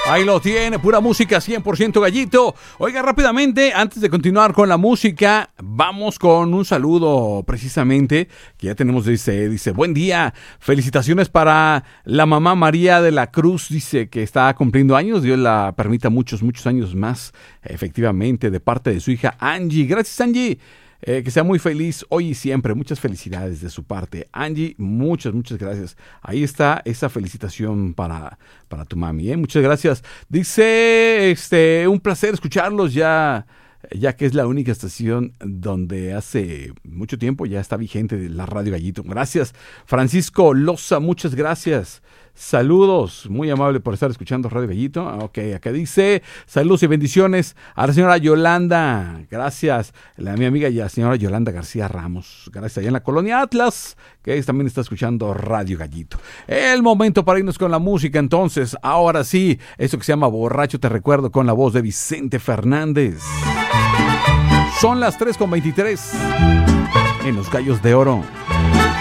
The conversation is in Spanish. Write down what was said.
Ahí lo tiene, pura música 100% Gallito. Oiga, rápidamente, antes de continuar con la música, vamos con un saludo precisamente que ya tenemos, dice, buen día, felicitaciones para la mamá María de la Cruz, dice que está cumpliendo años, Dios la permita muchos años más, efectivamente, de parte de su hija Angie. Gracias, Angie. Que sea muy feliz hoy y siempre. Muchas felicidades de su parte. Angie, muchas gracias. Ahí está esa felicitación para tu mami. Muchas gracias. Dice, un placer escucharlos ya que es la única estación donde hace mucho tiempo ya está vigente la Radio Gallito. Gracias. Francisco Loza, muchas gracias. Saludos, muy amable por estar escuchando Radio Gallito. Ok, acá dice, saludos y bendiciones a la señora Yolanda. Gracias, mi amiga y la señora Yolanda García Ramos. Gracias, allá en la colonia Atlas, que también está escuchando Radio Gallito. El momento para irnos con la música, entonces, ahora sí, eso que se llama Borracho Te Recuerdo, con la voz de Vicente Fernández. Son las 3:23 en Los Gallos de Oro.